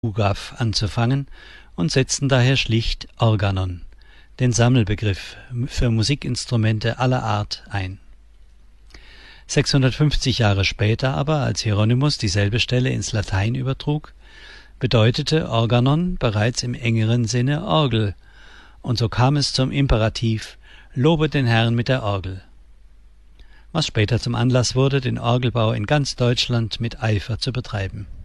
Ugav anzufangen und setzten daher schlicht Organon, den Sammelbegriff für Musikinstrumente aller Art, ein. 650 Jahre später aber, als Hieronymus dieselbe Stelle ins Latein übertrug, bedeutete Organon bereits im engeren Sinne Orgel, und so kam es zum Imperativ »Lobet den Herrn mit der Orgel«, was später zum Anlass wurde, den Orgelbau in ganz Deutschland mit Eifer zu betreiben.